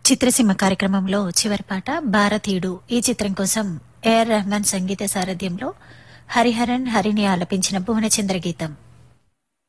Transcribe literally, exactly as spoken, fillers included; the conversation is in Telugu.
చిత్రసీమ కార్యక్రమంలో చివరి పాట భారతీయుడు ఈ చిత్రం కోసం ఏఆర్ రెహమాన్ సంగీత సారథ్యంలో హరిహరన్ హరిని ఆలపించిన భువనచంద్ర గీతం.